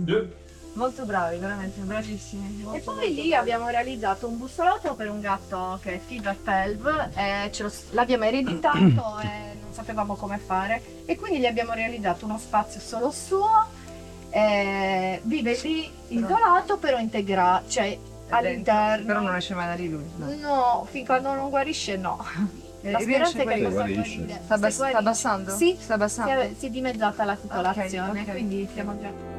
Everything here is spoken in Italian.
Molto bravi, veramente, bravissimi. E Molto, poi molto lì bravi. abbiamo realizzato un bussolotto per un gatto che è Fever Pelv, e l'abbiamo ereditato e non sapevamo come fare e quindi gli abbiamo realizzato uno spazio solo suo, vive lì isolato però integrato, cioè È dentro, però all'interno. non esce mai da lì lui. No. No, fin quando non guarisce no. La Riesce speranza è che a possa guarisce. guarire. Sta, Se sta guarisce. abbassando? Sì, Sta abbassando? si è dimezzata la titolazione, ok. quindi siamo già